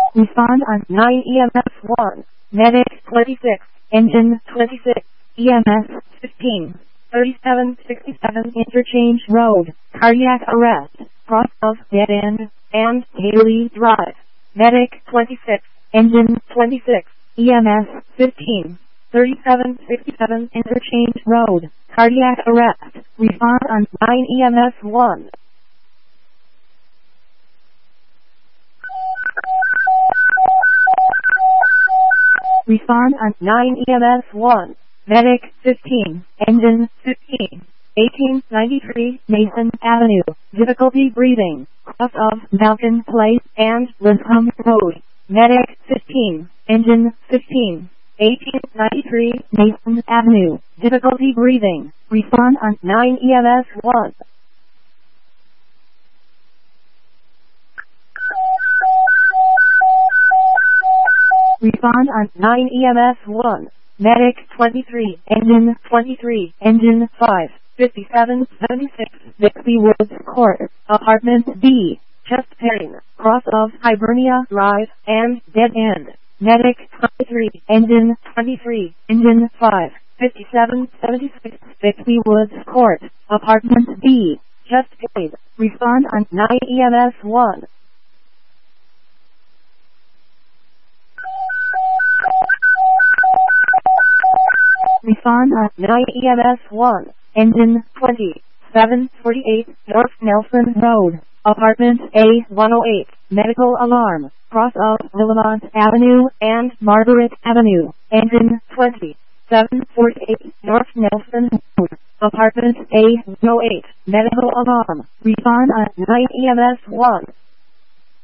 Respond on 9 EMS 1. Medic 26. Engine 26. EMS 15. 3767 Interchange Road. Cardiac arrest. Cross of Dead End and Haley Drive. Medic 26. Engine 26. EMS 15. 3767 Interchange Road. Cardiac arrest. Respond on 9 EMS 1. Respond on 9 EMS 1. Medic 15. Engine 15. 1893 Mason Avenue. Difficulty breathing. Cross of Malkin Place and Lincomb Road. Medic 15. Engine 15. 1893 Mason Avenue. Difficulty breathing. Respond on 9 EMS 1. Respond on 9 EMS 1. Medic 23. Engine 23. Engine 5. 5776 Bixby Woods Court. Apartment B. Chest pain. Cross of Hibernia Drive and Dead End. Medic 23. Engine 23. Engine 5. 5776 Bixby Woods Court. Apartment B. Chest pain. Respond on 9 EMS 1. Respond on 9 EMS 1. Engine 20. 748 North Nelson Road. Apartment A108. Medical alarm. Cross of Willamont Avenue and Margaret Avenue. Engine 20. 748 North Nelson Road. Apartment A108. Medical alarm. Respond on 9 EMS 1.